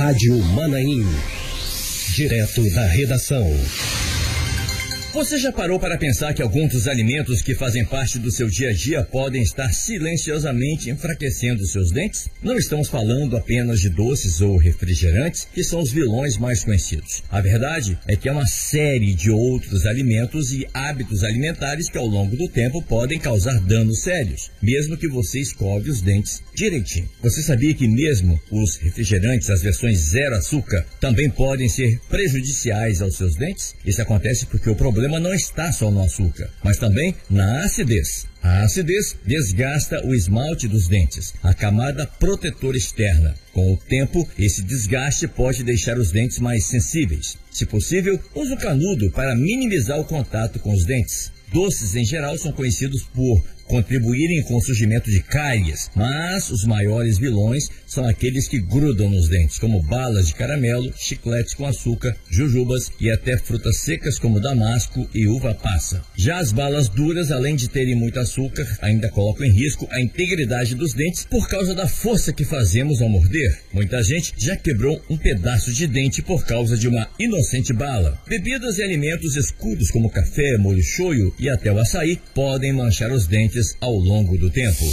Rádio Manaim. Direto da redação. Você já parou para pensar que alguns dos alimentos que fazem parte do seu dia a dia podem estar silenciosamente enfraquecendo seus dentes? Não estamos falando apenas de doces ou refrigerantes, que são os vilões mais conhecidos. A verdade é que há uma série de outros alimentos e hábitos alimentares que ao longo do tempo podem causar danos sérios, mesmo que você escove os dentes direitinho. Você sabia que mesmo os refrigerantes, as versões zero açúcar, também podem ser prejudiciais aos seus dentes? Isso acontece porque o problema não está só no açúcar, mas também na acidez. A acidez desgasta o esmalte dos dentes, a camada protetora externa. Com o tempo, esse desgaste pode deixar os dentes mais sensíveis. Se possível, use o canudo para minimizar o contato com os dentes. Doces, em geral, são conhecidos por contribuírem com o surgimento de cáries, mas os maiores vilões são aqueles que grudam nos dentes, como balas de caramelo, chicletes com açúcar, jujubas e até frutas secas como damasco e uva passa. Já as balas duras, além de terem muito açúcar, ainda colocam em risco a integridade dos dentes por causa da força que fazemos ao morder. Muita gente já quebrou um pedaço de dente por causa de uma inocente bala. Bebidas e alimentos escuros como café, molho shoyu e até o açaí podem manchar os dentes ao longo do tempo.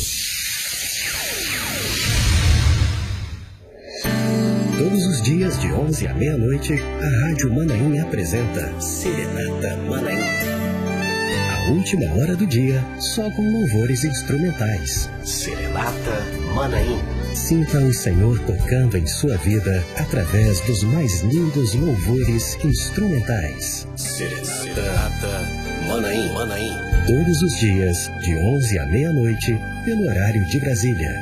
Todos os dias de 11 à meia-noite, a Rádio Manaim apresenta Serenata Manaim. A última hora do dia, só com louvores instrumentais. Serenata Manaim. Sinta o Senhor tocando em sua vida através dos mais lindos louvores instrumentais. Serenata Manaim. Todos os dias, de 11 à meia-noite, pelo horário de Brasília.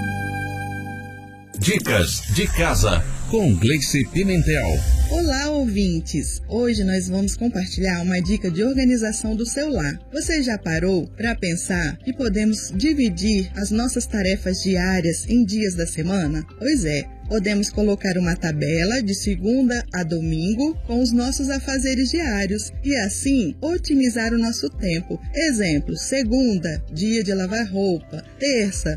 Dicas de casa, com Gleice Pimentel. Olá, ouvintes! Hoje nós vamos compartilhar uma dica de organização do seu lar. Você já parou para pensar que podemos dividir as nossas tarefas diárias em dias da semana? Pois é. Podemos colocar uma tabela de segunda a domingo com os nossos afazeres diários e assim otimizar o nosso tempo. Exemplo, segunda, dia de lavar roupa. Terça,